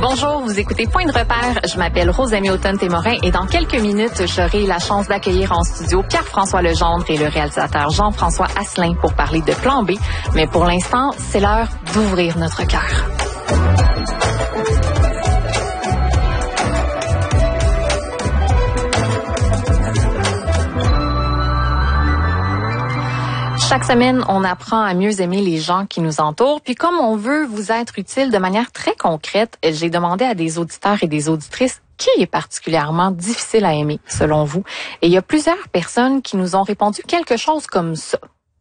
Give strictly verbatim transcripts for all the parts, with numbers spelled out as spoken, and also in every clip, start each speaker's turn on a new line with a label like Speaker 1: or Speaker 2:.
Speaker 1: Bonjour, vous écoutez Point de repère. Je m'appelle Rosamie Automne-Témorin et dans quelques minutes, j'aurai la chance d'accueillir en studio Pierre-François Legendre et le réalisateur Jean-François Asselin pour parler de Plan B. Mais pour l'instant, c'est l'heure d'ouvrir notre cœur. Chaque semaine, on apprend à mieux aimer les gens qui nous entourent. Puis comme on veut vous être utile de manière très concrète, j'ai demandé à des auditeurs et des auditrices qui est particulièrement difficile à aimer, selon vous. Et il y a plusieurs personnes qui nous ont répondu quelque chose comme ça.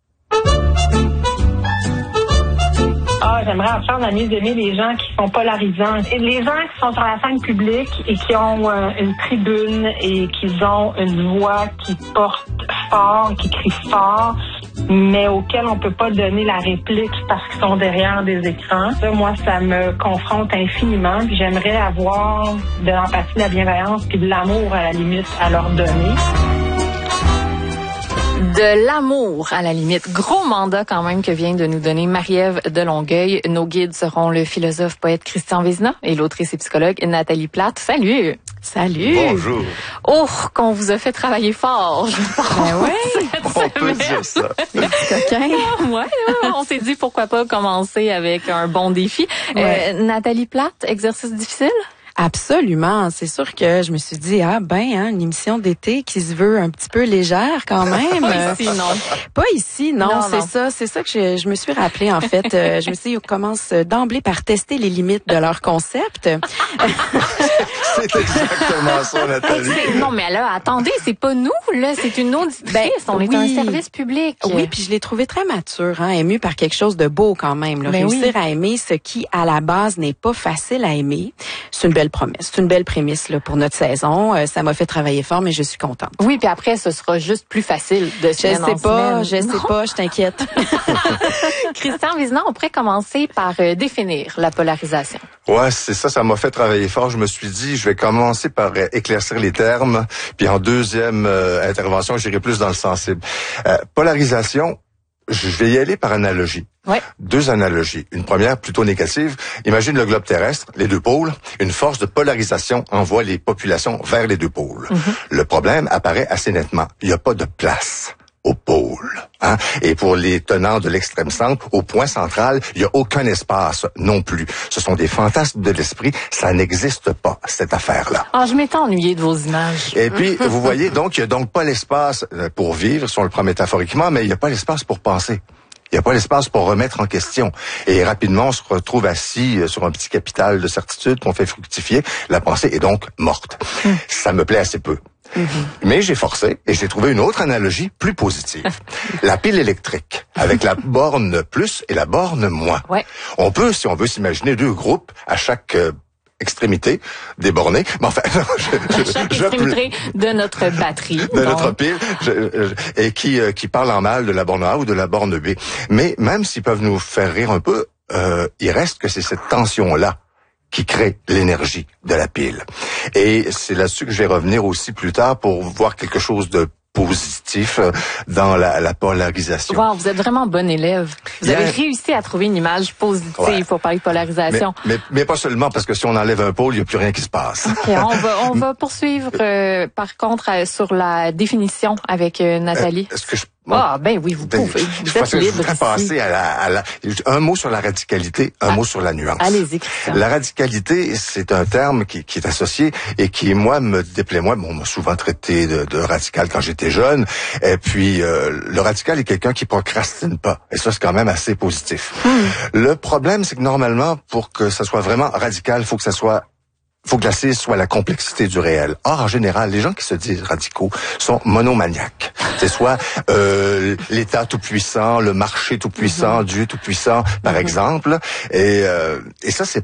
Speaker 2: Ah, j'aimerais apprendre à mieux aimer les gens qui sont polarisants. Et les gens qui sont sur la scène publique et qui ont euh, une tribune et qui ont une voix qui porte fort, qui crie fort, mais auxquels on peut pas donner la réplique parce qu'ils sont derrière des écrans. Ça, moi, ça me confronte infiniment. Puis j'aimerais avoir de l'empathie, de la bienveillance puis de l'amour à la limite à leur donner.
Speaker 1: De l'amour, à la limite. Gros mandat quand même que vient de nous donner Marie-Ève de Longueuil. Nos guides seront le philosophe poète Christian Vézina et l'autrice et psychologue Nathalie Plate. Salut! Salut!
Speaker 3: Bonjour!
Speaker 1: Oh, qu'on vous a fait travailler fort, je pense.
Speaker 3: Ben oui, on peut dire ça.
Speaker 1: Les petits coquins. Ouais, on s'est dit pourquoi pas commencer avec un bon défi. Ouais. Euh, Nathalie Plate, exercice difficile?
Speaker 4: Absolument. C'est sûr que je me suis dit, ah ben, hein, une émission d'été qui se veut un petit peu légère quand même.
Speaker 1: Pas ici, non.
Speaker 4: Pas ici, non, non c'est non. ça. C'est ça que je, je me suis rappelé, en fait. Euh, je me suis dit, on commence d'emblée par tester les limites de leur concept.
Speaker 3: C'est exactement ça, Nathalie.
Speaker 1: Non, mais là, attendez, c'est pas nous, là. C'est une auditrice. Ben, on est oui. un service public.
Speaker 4: Oui, puis je l'ai trouvé très mature, hein, ému par quelque chose de beau quand même. Là.
Speaker 1: Ben
Speaker 4: Réussir
Speaker 1: oui.
Speaker 4: à aimer ce qui, à la base, n'est pas facile à aimer. C'est une belle promesse. C'est une belle prémisse là, pour notre saison. Euh, ça m'a fait travailler fort, mais je suis contente.
Speaker 1: Oui, puis après, ce sera juste plus facile de se
Speaker 4: Je sais pas, je
Speaker 1: non?
Speaker 4: sais pas, je t'inquiète.
Speaker 1: Christian Vézina, on pourrait commencer par euh, définir la polarisation.
Speaker 3: Ouais, c'est ça, ça m'a fait travailler fort. Je me suis dit, je vais commencer par euh, éclaircir les termes, puis en deuxième euh, intervention, j'irai plus dans le sensible. Euh, polarisation, je vais y aller par analogie.
Speaker 1: Ouais.
Speaker 3: Deux analogies. Une première plutôt négative. Imagine le globe terrestre, les deux pôles. Une force de polarisation envoie les populations vers les deux pôles. Mm-hmm. Le problème apparaît assez nettement. Il n'y a pas de place au pôle. Hein? Et pour les tenants de l'extrême centre, au point central, il n'y a aucun espace non plus. Ce sont des fantasmes de l'esprit. Ça n'existe pas, cette affaire-là.
Speaker 1: Ah, je m'étais ennuyée de vos images.
Speaker 3: Et puis, vous voyez, donc, il n'y a donc pas l'espace pour vivre, si on le prend métaphoriquement, mais il n'y a pas l'espace pour penser. Il n'y a pas l'espace pour remettre en question. Et rapidement, on se retrouve assis sur un petit capital de certitude qu'on fait fructifier. La pensée est donc morte. Mmh. Ça me plaît assez peu. Mm-hmm. Mais j'ai forcé et j'ai trouvé une autre analogie plus positive. La pile électrique, avec la borne plus et la borne moins.
Speaker 1: Ouais.
Speaker 3: On peut, si on veut, s'imaginer deux groupes à chaque euh, extrémité débornée. Mais enfin,
Speaker 1: je, je, chaque je, extrémité je, de notre batterie.
Speaker 3: De donc. notre pile, je, je, et qui, euh, qui parle en mal de la borne A ou de la borne B. Mais même s'ils peuvent nous faire rire un peu, euh, il reste que c'est cette tension-là qui crée l'énergie de la pile. Et c'est là-dessus que je vais revenir aussi plus tard pour voir quelque chose de positif dans la, la polarisation.
Speaker 1: Wow, vous êtes vraiment bon élève. Vous yeah. avez réussi à trouver une image positive ouais. pour parler de polarisation.
Speaker 3: Mais, mais, mais pas seulement, parce que si on enlève un pôle, il n'y a plus rien qui se passe.
Speaker 1: OK, on va, on va poursuivre euh, par contre euh, sur la définition avec euh, Nathalie.
Speaker 3: Euh, est-ce que je
Speaker 1: Ah, ben oui, vous pouvez. Vous
Speaker 3: je
Speaker 1: êtes libre
Speaker 3: je voudrais passer à la, à la, un mot sur la radicalité, un ah, mot sur la nuance.
Speaker 1: Allez-y, Christian.
Speaker 3: La radicalité, c'est un terme qui, qui est associé et qui, moi, me déplaît. Moi, bon, on m'a souvent traité de, de radical quand j'étais jeune. Et puis, euh, le radical est quelqu'un qui procrastine pas. Et ça, c'est quand même assez positif. Hmm. Le problème, c'est que normalement, pour que ça soit vraiment radical, il faut que ça soit faut que l'assise soit la complexité du réel. Or, en général, les gens qui se disent radicaux sont monomaniaques. C'est soit euh, l'État tout-puissant, le marché tout-puissant, mm-hmm. Dieu tout-puissant, par mm-hmm. exemple. Et, euh, et ça, c'est